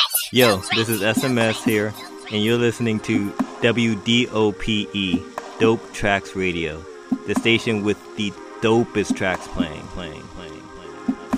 Yo, this is SMS here, and you're listening to WDOPE, Dope Tracks Radio, the station with the dopest tracks playing.